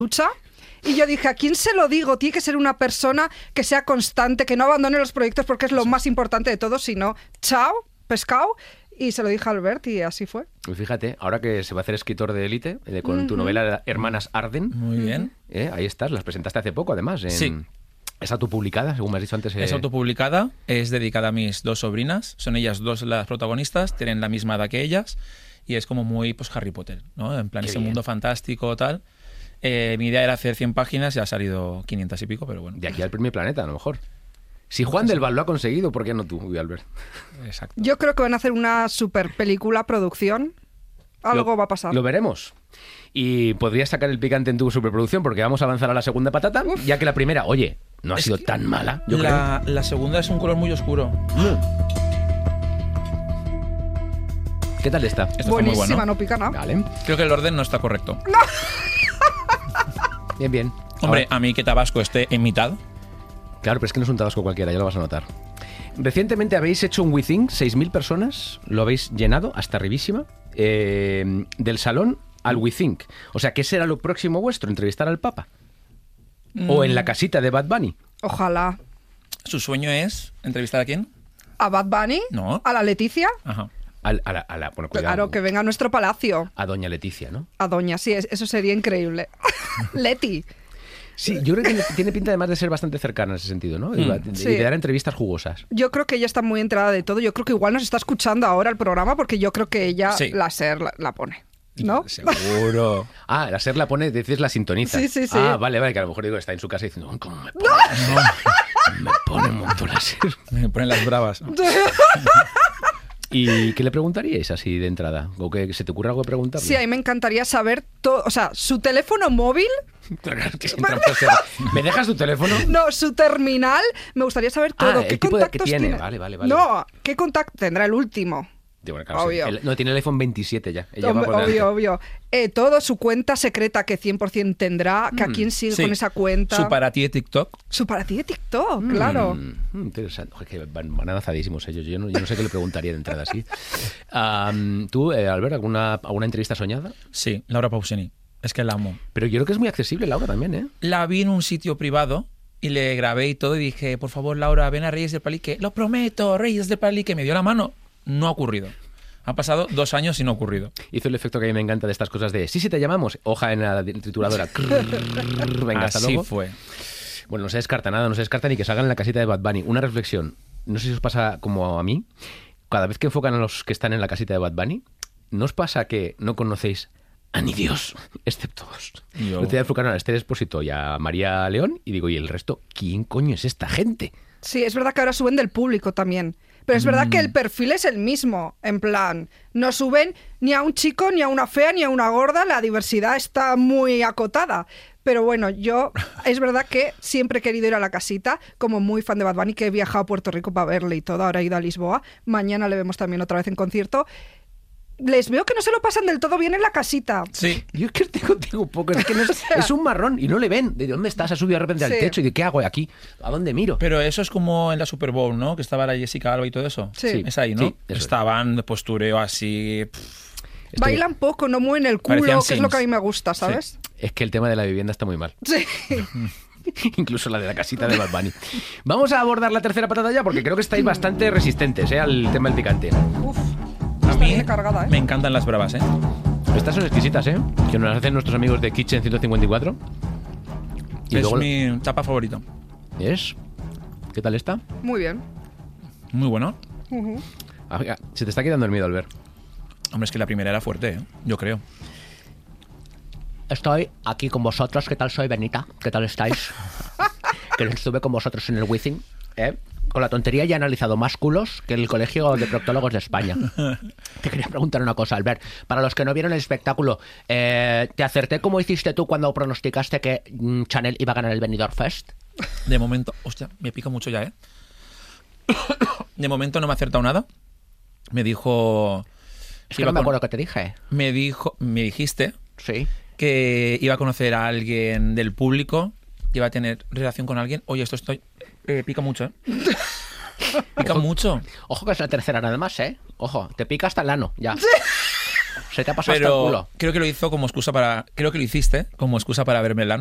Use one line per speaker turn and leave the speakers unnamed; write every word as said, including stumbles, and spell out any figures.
lucha. Y yo dije, ¿a quién se lo digo? Tiene que ser una persona que sea constante, que no abandone los proyectos porque es lo más importante de todo, sino chao, pescado. Y se lo dije a Albert y así fue.
Y fíjate, ahora que se va a hacer escritor de élite, eh, con uh-huh. tu novela Hermanas Arden.
Muy bien.
Eh, ahí estás, las presentaste hace poco además. En...
Sí.
¿Es autopublicada, según me has dicho antes? Eh...
Es autopublicada, es dedicada a mis dos sobrinas. Son ellas dos las protagonistas, tienen la misma edad que ellas. Y es como muy pues Harry Potter, ¿no? En plan,
Qué
ese
bien.
mundo fantástico, tal. Eh, mi idea era hacer cien páginas y ha salido quinientas y pico, pero bueno.
De aquí al primer planeta, a lo mejor. Si Juan del Val lo ha conseguido, ¿por qué no tú, Albert?
Exacto.
Yo creo que van a hacer una super película, producción. Algo
lo,
va a pasar.
Lo veremos. Y podrías sacar el picante en tu superproducción porque vamos a avanzar a la segunda patata, Uf. ya que la primera, oye, no ha
es
sido tan mala, yo
la,
creo.
La segunda es un color muy oscuro.
Mm. ¿Qué tal está?
Esto
Buenísima,
muy bueno.
No pica nada.
Vale.
Creo que el orden no está correcto.
¡No!
Bien, bien.
Hombre,
Ahora...
a mí que Tabasco esté en mitad.
Claro, pero es que no es un Tabasco cualquiera, ya lo vas a notar. Recientemente habéis hecho un WeThink, seis mil personas, lo habéis llenado hasta arribísima, eh, del salón al WeThink. O sea, ¿qué será lo próximo vuestro? ¿Entrevistar al Papa? Mm. ¿O en la casita de Bad Bunny?
Ojalá.
¿Su sueño es entrevistar a quién?
¿A Bad Bunny?
No.
¿A la Leticia?
Ajá.
A, a la, a la, bueno, cuidado.
Claro, que venga a nuestro palacio.
A doña Leticia, ¿no?
A doña, sí, eso sería increíble. Leti.
Sí, yo creo que tiene, tiene pinta además de ser bastante cercana en ese sentido, ¿no? Y
Mm.
de,
Sí.
de dar entrevistas jugosas.
Yo creo que ella está muy enterada de todo. Yo creo que igual nos está escuchando ahora el programa porque yo creo que ella
Sí.
la SER la, la pone. ¿No?
Seguro.
Ah, la SER la pone, decís la sintoniza.
Sí, sí, sí.
Ah, vale, vale, que a lo mejor digo, está en su casa diciendo, ¿cómo me pone? No. Me pone un montón la SER.
Me ponen las bravas. ¿No?
¿Y qué le preguntaríais así de entrada? ¿O que se te ocurre algo de preguntarle?
Sí, a mí me encantaría saber todo. O sea, su teléfono móvil.
¿Me dejas tu teléfono?
No, su terminal. Me gustaría saber todo.
Ah,
¿Qué
el tipo de-
contactos
que tiene.
tiene?
Vale, vale, vale.
No, ¿qué contacto tendrá el último?
Sí, bueno, claro, sí.
Obvio.
El- no, tiene el iPhone veintisiete ya. Ella
Hombre,
va por delante.
obvio, obvio. Eh, todo, su cuenta secreta que cien por ciento tendrá, que a
Mm,
quién sigue
Sí.
con esa cuenta.
Su para ti de TikTok.
Su para ti de TikTok,
Mm,
claro.
mm, interesante. Oye, que van, van avanzadísimos ellos. Yo no, yo no sé qué le preguntaría de entrada así. Am, ¿Tú, eh, Albert, alguna, alguna entrevista soñada?
Sí, Laura Pausini. Es que la amo.
Pero yo creo que es muy accesible, Laura, también, ¿eh?
La vi en un sitio privado y le grabé y todo y dije, por favor, Laura, ven a Reyes del Palique. Lo prometo, Reyes del Palique. Me dio la mano. No ha ocurrido. Ha pasado dos años y no ha ocurrido.
Hizo el efecto que a mí me encanta de estas cosas de, sí, sí, te llamamos, hoja en la trituradora. Venga, hasta
Así
luego.
fue.
Bueno, no se descarta nada, no se descarta ni que salgan en la casita de Bad Bunny. Una reflexión, no sé si os pasa como a mí, cada vez que enfocan a los que están en la casita de Bad Bunny, ¿no os pasa que no conocéis a ni Dios, excepto dos?
Yo.
El otro día enfocaron a Esther Expósito y a María León y digo, ¿y el resto? ¿Quién coño es esta gente?
Sí, es verdad que ahora suben del público también. Pero es verdad que el perfil es el mismo. En plan, no suben ni a un chico, ni a una fea, ni a una gorda. La diversidad está muy acotada. Pero bueno, yo es verdad que siempre he querido ir a la casita, como muy fan de Bad Bunny, que he viajado a Puerto Rico para verle y todo. Ahora he ido a Lisboa. Mañana le vemos también otra vez en concierto. Les veo que no se lo pasan del todo bien en la casita.
Sí.
Yo es que estoy contigo un poco, es que no es,
O sea,
es un marrón y no le ven. ¿De dónde estás? Ha subido de repente al
Sí.
techo y de qué hago aquí, ¿a dónde miro?
Pero eso es como en la Super Bowl, ¿no? Que estaba la Jessica Alba y todo eso.
Sí.
Es ahí, ¿no?
Sí, eso es.
Estaban de postureo así. pff.
Estoy-
Bailan poco, no mueven el culo,
Parecían
que es lo que a mí
Sims.
me gusta, ¿sabes?
Es que el tema de la vivienda está muy mal.
Sí.
Incluso la de la casita de Bad Bunny. Vamos a abordar la tercera patata ya porque creo que estáis bastante resistentes, ¿eh? Al tema del picante.
Uf.
A mí
viene cargada, ¿eh?
me encantan las bravas, ¿eh?
Estas son exquisitas, ¿eh? Que nos las hacen nuestros amigos de Kitchen ciento cincuenta y cuatro. Y
es
luego...
mi tapa favorito.
¿Es? ¿Qué tal está?
Muy bien.
Muy bueno.
Ujú.
Ah, ya, se te está quedando el miedo, Albert.
Hombre, es que la primera era fuerte, ¿eh? Yo creo.
Estoy aquí con vosotros. ¿Qué tal soy, Benita? ¿Qué tal estáis? Que estuve con vosotros en el WeThink, ¿eh? Con la tontería ya he analizado más culos que el Colegio de Proctólogos de España. Te quería preguntar una cosa, Albert. Para los que no vieron el espectáculo, eh, ¿te acerté como hiciste tú cuando pronosticaste que mm, Chanel iba a ganar el Benidorm Fest?
De momento... Hostia, me pica mucho ya, ¿eh? De momento no me ha acertado nada. Me dijo...
Es que no
iba
me
con-
acuerdo qué te dije.
Me dijo... Me dijiste
Sí.
que iba a conocer a alguien del público, que iba a tener relación con alguien. Oye, esto estoy... Eh, pica mucho, ¿eh? Pica mucho.
Ojo que es la tercera nada más, ¿eh? Ojo, te pica hasta el ano, ya. Se te ha pasado hasta el
Pero
culo.
creo que lo hizo como excusa para... Creo que lo hiciste como excusa para verme el ano.